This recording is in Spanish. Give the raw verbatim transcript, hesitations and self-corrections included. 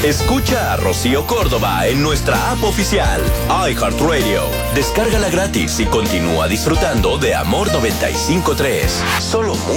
Escucha a Rocío Córdoba en nuestra app oficial, iHeartRadio. Descárgala gratis y continúa disfrutando de Amor noventa y cinco punto tres. Solo